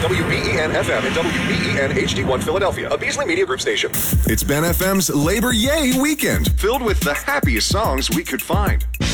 WBEN FM and WBEN HD1 Philadelphia, a Beasley Media Group station. It's Ben FM's Labor Yay weekend, filled with the happiest songs we could find.